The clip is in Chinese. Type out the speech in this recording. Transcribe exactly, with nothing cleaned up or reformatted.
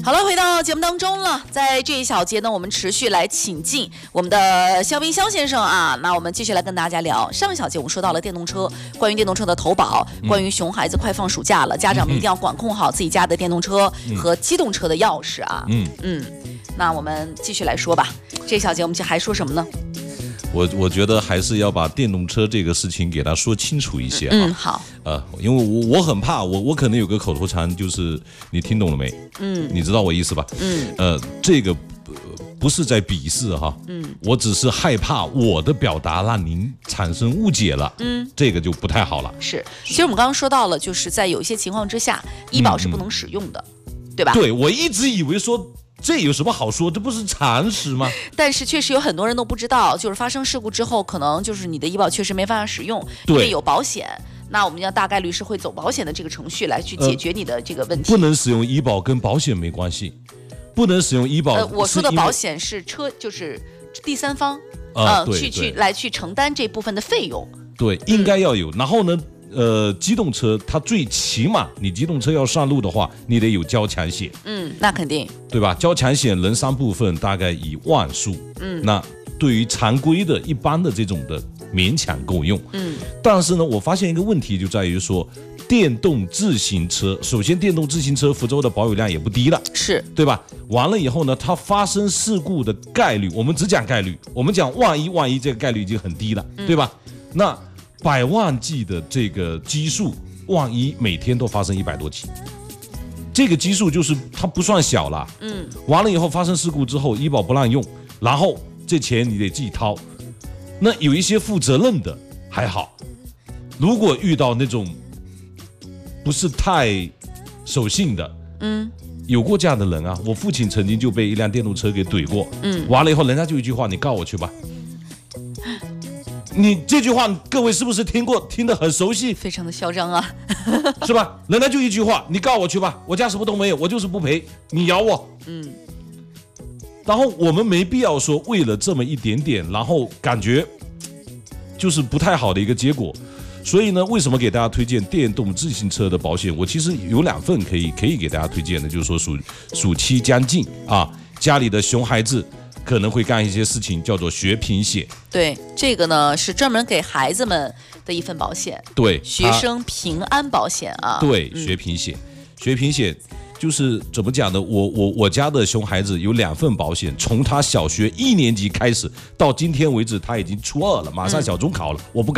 好了，回到节目当中了，在这一小节呢，我们持续来请进我们的肖斌肖先生啊。那我们继续来跟大家聊。上一小节我们说到了电动车，关于电动车的投保，嗯、关于熊孩子快放暑假了，家长们一定要管控好自己家的电动车和机动车的钥匙啊。嗯嗯，那我们继续来说吧。这一小节我们还说什么呢？ 我我觉得还是要把电动车这个事情给他说清楚一些。 嗯，好。 呃，因为我我很怕，我我可能有个口头禅，就是你听懂了没？嗯，你知道我意思吧？嗯，呃，这个、呃、不是在鄙视哈，嗯，我只是害怕我的表达让您产生误解了，嗯，这个就不太好了。 是，其实我们刚刚说到了，就是在有一些情况之下，医保是不能使用的，嗯、对吧？ 对，我一直以为说。这有什么好说？这不是常识吗？ 但是确实有很多人都不知道，就是发生事故之后，可能就是你的医保确实没办法使用，因为有保险。那我们要大概率是会走保险的这个程序来去解决你的这个问题。 呃、不能使用医保跟保险没关系，不能使用医保。 呃，我说的保险是车，就是第三方， 呃， 呃、去去来去承担这部分的费用。 对，应该要有。嗯、然后呢？呃，机动车它最起码，你机动车要上路的话，你得有交强险。 嗯，那肯定， 对吧？交强险人三部分大概以万数。嗯，那对于常规的、一般的这种的勉强够用。嗯，但是呢，我发现一个问题就在于说，电动自行车，首先电动自行车福州的保有量也不低了， 是对吧？完了以后呢，它发生事故的概率，我们只讲概率，我们讲万一万一这个概率已经很低了，嗯、对吧？那百万计的这个基数，万一每天都发生一百多起，这个基数就是它不算小了。嗯，完了以后发生事故之后，医保不让用，然后这钱你得自己掏。那有一些负责任的还好，如果遇到那种不是太守信的，嗯，有过这样的人啊。我父亲曾经就被一辆电动车给怼过，嗯，完了以后人家就一句话，你告我去吧。你这句话各位是不是听过，听得很熟悉？ 非常的嚣张啊， 是吧？人家就一句话，你告我去吧，我家什么都没有，我就是不赔，你咬我。嗯。然后我们没必要说为了这么一点点，然后感觉就是不太好的一个结果。所以呢，为什么给大家推荐电动自行车的保险？我其实有两份可以可以给大家推荐的，就是说暑暑期将近啊，家里的熊孩子可能会干一些事情，叫做学平险。 对，这个呢是专门给孩子们的一份保险。 对， 学生平安保险啊。 对，学平险，嗯、学平险就是怎么讲呢？我我我家的熊孩子有两份保险，从他小学一年级开始到今天为止，他已经初二了，马上小中考了，嗯、我不敢。